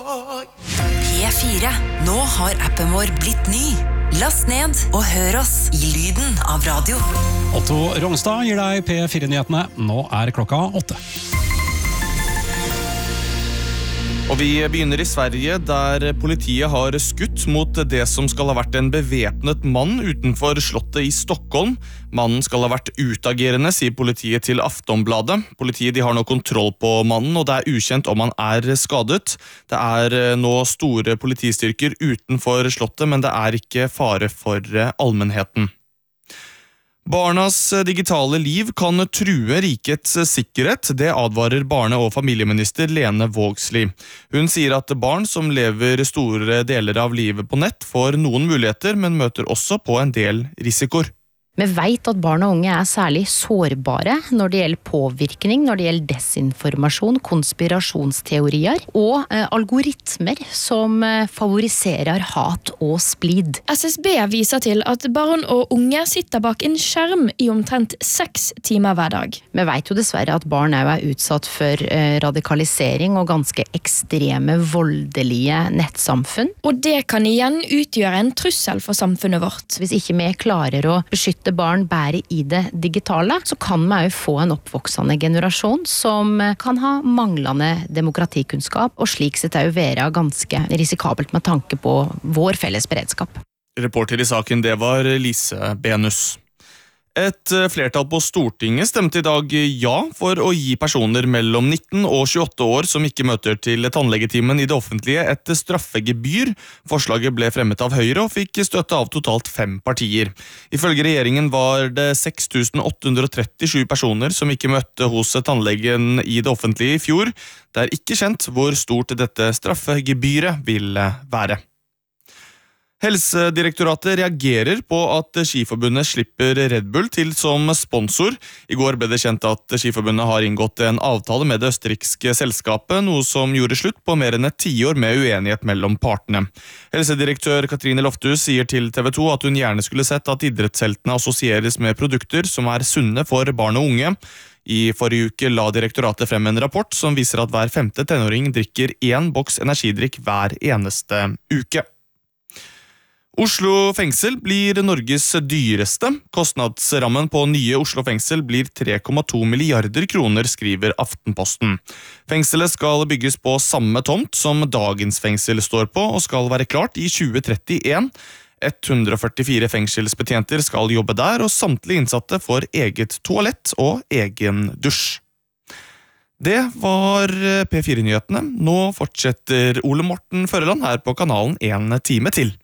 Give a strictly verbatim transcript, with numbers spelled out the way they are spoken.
P fire. Nå har appen vår blitt ny. Last ned og hør oss i lyden av radio. Otto Rongstad gir deg P fire-nyhetene. Nå er klokka åtte. Og vi begynner i Sverige, der politiet har skutt mot det som skal ha vært en bevæpnet mann utenfor slottet i Stockholm. Mannen skal ha vært utagerende, sier politiet til Aftonbladet. Politiet de har nå kontroll på mannen, og det er ukjent om han er skadet. Det er nå store politistyrker utenfor slottet, men det er ikke fare for allmennheten. Barnas digitale liv kan true rikets sikkerhet, det advarer barne- og familieminister Lene Vågslid. Hun sier at barn som lever store deler av livet på nett får noen muligheter, men møter også på en del risikoer. Vi vet at barn og unge er særlig sårbare når det gjelder påvirkning, når det gjelder desinformasjon, konspirasjonsteorier og eh, algoritmer som eh, favoriserer hat og splid. S S B viser til at barn og unge sitter bak en skjerm i omtrent seks timer hver dag. Vi vet jo dessverre at barn er utsatt for eh, radikalisering og ganske ekstreme, voldelige nettsamfunn. Og det kan igjen utgjøre en trussel for samfunnet vårt. Hvis ikke vi klarer å beskytte barn bære i det digitale, så kan vi jo få en oppvoksende generasjon som kan ha manglende demokratikunnskap, og slik sett jo være ganske risikabelt med tanke på vår felles beredskap. Reporter i saken, det var Lise Benus. Et flertall på Stortinget stemte i dag ja for å gi personer mellom nitten og tjueåtte år som ikke møter til tannlegetimen i det offentlige et straffegebyr. Forslaget ble fremmet av Høyre og fikk støtte av totalt fem partier. Ifølge regjeringen var det seks tusen åtte hundre trettisju personer som ikke møtte hos tannlegen i det offentlige i fjor. Det er ikke kjent hvor stort dette straffegebyret vil være. Helsedirektoratet reagerer på at Skiforbundet slipper Red Bull til som sponsor. I går ble det kjent at Skiforbundet har inngått en avtale med det østerrikske selskapet, noe som gjorde slutt på mer enn et tiår med uenighet mellom partene. Helsedirektør Katrine Lofthus sier til T V to at hun gjerne skulle sett at idrettsheltene assosieres med produkter som er sunne for barn og unge. I forrige uke la direktoratet frem en rapport som viser at hver femte tenåring drikker én boks energidrikk hver eneste uke. Oslo fengsel blir Norges dyreste. Kostnadsrammen på nye Oslo fengsel blir tre komma to milliarder kroner, skriver Aftenposten. Fengselet skal bygges på samme tomt som dagens fengsel står på, og skal være klart i tjue trettien. ett hundre førtifire fengselsbetjenter skal jobbe der, og samtlige innsatte får eget toalett og egen dusj. Det var P fire-nyhetene. Nå fortsetter Ole Morten Føreland her på kanalen en time til.